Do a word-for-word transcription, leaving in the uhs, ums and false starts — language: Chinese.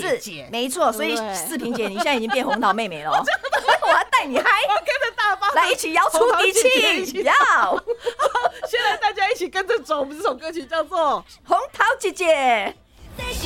姐姐，没错。所以世平姐，你现在已经变红桃妹妹了、哦，我要带你嗨， 我跟着大发来一起摇出底气，摇。 现在大家一起跟着走，我们这首歌曲叫做《 红桃姐姐》。